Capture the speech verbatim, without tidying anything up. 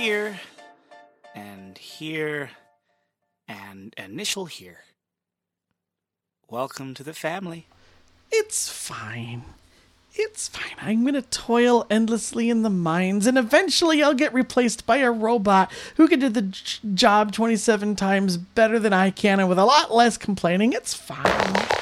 here, and here, and initial here. Welcome to the family. It's fine. It's fine. I'm going to toil endlessly in the mines, and eventually I'll get replaced by a robot who can do the j- job twenty-seven times better than I can and with a lot less complaining. It's fine.